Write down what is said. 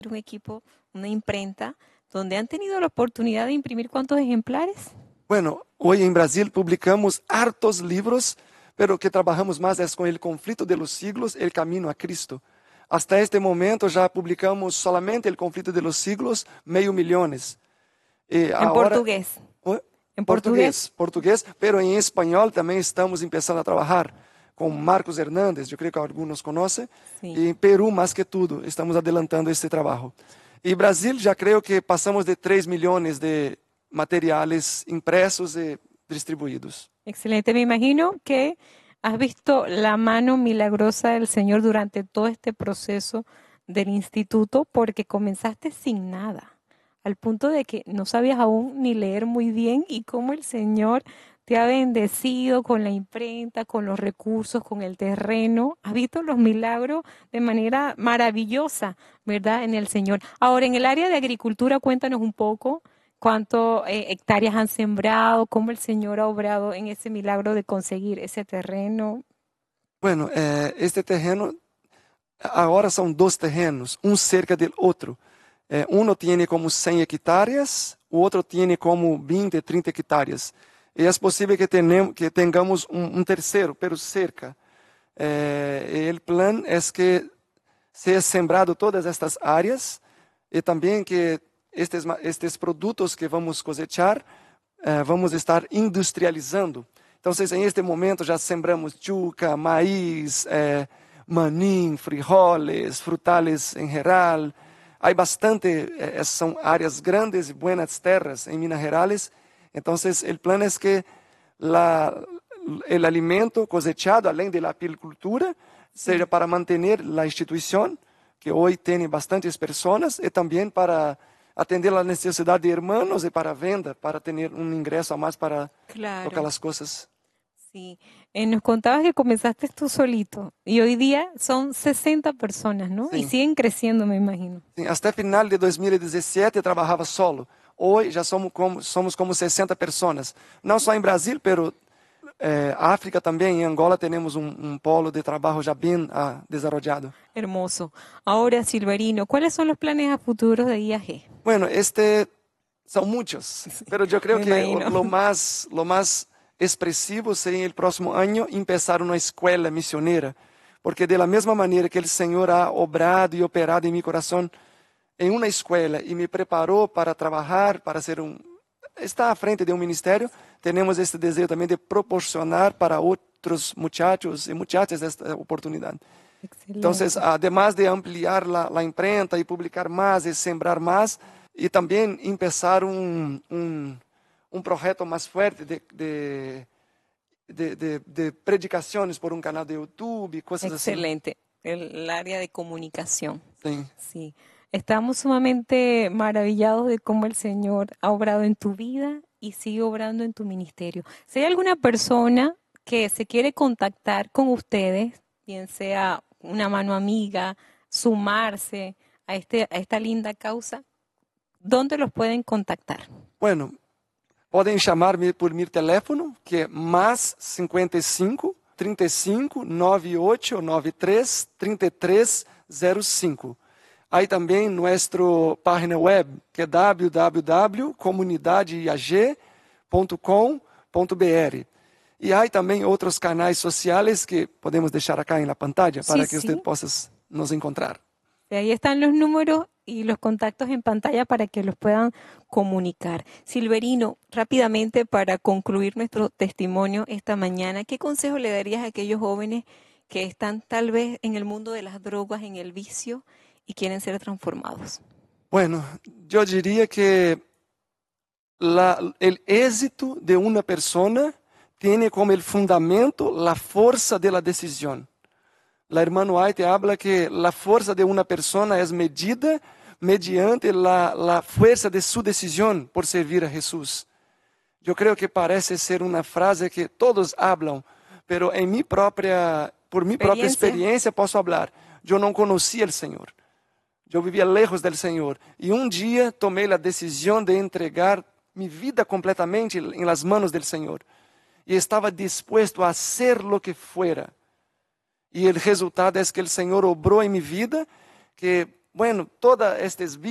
un equipo, una imprenta, donde han tenido la oportunidad de imprimir ¿cuántos ejemplares? Bueno, hoy en Brasil publicamos hartos libros, pero que trabajamos más es con el conflicto de los siglos, el camino a Cristo. Hasta este momento ya publicamos solamente el conflicto de los siglos, 500.000. En Ahora, portugués. En portugués. portugués, pero en español también estamos empezando a trabajar con Marcos Hernández, yo creo que algunos conocen, Sí. y en Perú más que todo, estamos adelantando este trabajo. Y Brasil ya creo que pasamos de 3 millones de materiales impresos y distribuidos. Excelente. Me imagino que has visto la mano milagrosa del Señor durante todo este proceso del instituto, porque comenzaste sin nada, al punto de que no sabías aún ni leer muy bien y cómo el Señor te ha bendecido con la imprenta, con los recursos, con el terreno. Has visto los milagros de manera maravillosa, ¿verdad? En el Señor. Ahora, en el área de agricultura, cuéntanos un poco. ¿Cuántas hectáreas han sembrado? ¿Cómo el Señor ha obrado en ese milagro de conseguir ese terreno? Bueno, este terreno, ahora son dos terrenos, un cerca del otro. Uno tiene como 100 hectáreas, o otro tiene como 20, 30 hectáreas. Y es posible que tengamos un tercero, pero cerca. El plan es que sea sembrado todas estas áreas y también que estes produtos que vamos cosechar, vamos estar industrializando. Entonces, en este momento já sembramos yuca, maíz, maní, frijoles, frutales en geral. Hay bastante, son áreas grandes y buenas tierras en Minas Gerais. Entonces, el plan es que el alimento cosechado, além de la apicultura, seja para mantener la institución, que hoy tiene bastantes personas, y también para atender la necesidad de hermanos y para venda, para tener un ingreso a más para tocar Claro, las cosas. sí. Nos contabas que comenzaste tú solito y hoy día son 60 personas, ¿no? Y Sim, siguen creciendo, me imagino. sim. Até final de 2017 trabajaba solo. Hoy ya somos como 60 personas. No só en Brasil, pero África también, en Angola tenemos un polo de trabajo ya bien desarrollado. Hermoso. Ahora, Silverino, ¿cuáles son los planes a futuros de IAG? Bueno, son muchos, pero yo creo Me que imagino. lo más expresivo sería el próximo año empezar una escuela misionera, porque de la misma manera que el Señor ha obrado y operado en mi corazón en una escuela y me preparó para trabajar, para estar a frente de un ministerio, tenemos este deseo también de proporcionar para otros muchachos y muchachas esta oportunidad. Entonces, Excelente. además de ampliar la imprenta y publicar más y sembrar más, y también empezar un proyecto más fuerte de predicaciones por un canal de YouTube y cosas así. Excelente. El área de comunicación. Sí. Sí. Estamos sumamente maravillados de cómo el Señor ha obrado en tu vida y sigue obrando en tu ministerio. Si hay alguna persona que se quiere contactar con ustedes, bien sea una mano amiga, sumarse a esta linda causa, ¿dónde los pueden contactar? Bueno, pueden llamarme por mi teléfono, que es más 55 35 98 93 3305. Hay también nuestra página web, que es www.comunidadeiag.com.br. Y hay también otros canales sociales que podemos dejar acá en la pantalla Sí, para que usted sí. pueda nos encontrar. Ahí están los números y los contactos en pantalla para que los puedan comunicar. Silverino, rápidamente para concluir nuestro testimonio esta mañana, ¿qué consejo le darías a aquellos jóvenes que están tal vez en el mundo de las drogas, en el vicio y quieren ser transformados? Bueno, yo diría que el éxito de una persona tiene como el fundamento la fuerza de la decisión. La hermana White habla que la fuerza de una persona es medida mediante la fuerza de su decisión por servir a Jesús. Yo creo que parece ser una frase que todos hablan, pero por mi propia Experiencia. experiencia puedo hablar. Yo no conocía al Señor. Yo vivía lejos del Señor. Y un día tomé la decisión de entregar mi vida completamente en las manos del Señor. Y estaba dispuesto a hacer lo que fuera. Y el resultado es que el Señor obró en mi vida, que Bueno, todas estas